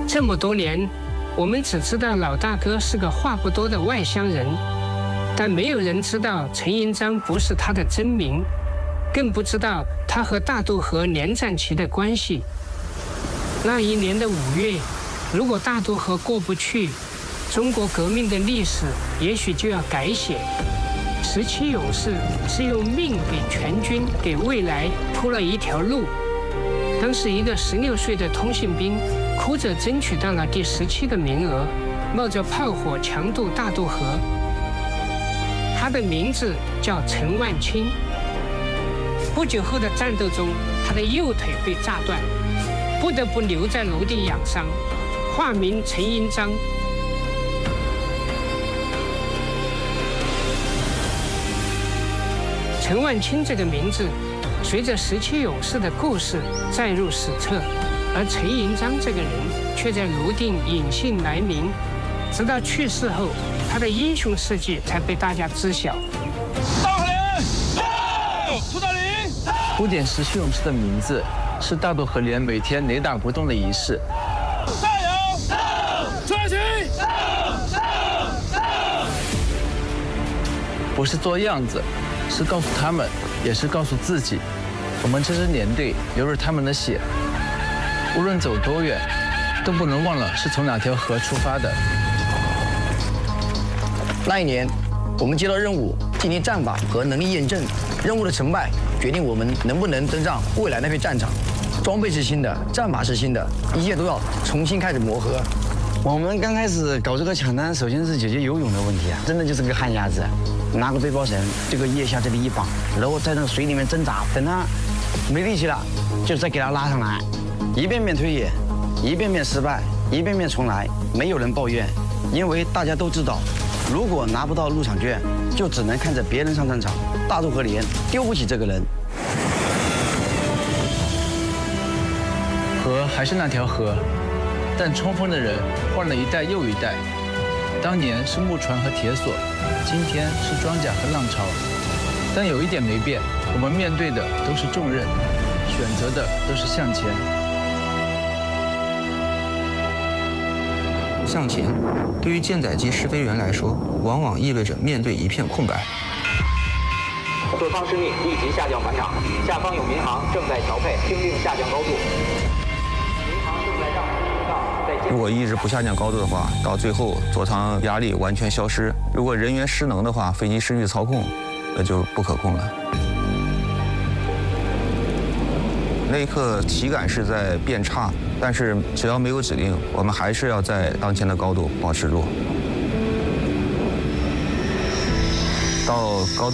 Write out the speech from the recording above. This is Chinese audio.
这么多年，我们只知道老大哥是个话不多的外乡人，但没有人知道陈银章不是他的真名，更不知道他和大渡河连战旗的关系。那一年的5月，如果大渡河过不去，中国革命的历史也许就要改写。17勇士是用命给全军、给未来铺了一条路。当时一个16岁的通信兵哭着争取到了第17个名额，冒着炮火强渡大渡河。他的名字叫陈万清。不久后的战斗中，他的右腿被炸断，不得不留在楼底养伤，化名陈银章。陈万清这个名字，随着17勇士的故事载入史册，而陈银章这个人却在泸定隐姓埋名，直到去世后，他的英雄事迹才被大家知晓。 大河连，出大林。 古典17勇士的名字是大渡河连每天雷打不动的仪式。 加油！抓起！ 不是做样子，是告诉他们，也是告诉自己，我们这支连队流着他们的血，无论走多远，都不能忘了是从哪条河出发的。 那一年，我们接到任务进行战法和能力验证，任务的成败决定我们能不能登上未来那片战场。装备是新的，战法是新的，一切都要重新开始磨合。 我们刚开始搞这个抢单，首先是解决游泳的问题啊，真的就是个旱鸭子，拿个背包绳，这个腋下这里一绑，然后在那个水里面挣扎，等他没力气了，就再给他拉上来，一遍遍推演，一遍遍失败，一遍遍重来，没有人抱怨，因为大家都知道，如果拿不到入场券，就只能看着别人上战场，大渡河连丢不起这个人。 河还是那条河，但冲锋的人换了一代又一代。当年是木船和铁索，今天是装甲和浪潮。但有一点没变，我们面对的都是重任，选择的都是向前。 向前，对于舰载机试飞员来说，往往意味着面对一片空白。 各方司令立即下降船场，下方有民航正在调配，听令下降高度。民航正在让通道在。 如果一直不下降高度的话，到最后座舱压力完全消失。如果人员失能的话，飞机失去操控，那就不可控了。那一刻体感是在变差，但是只要没有指令，我们还是要在当前的高度保持住。到高度。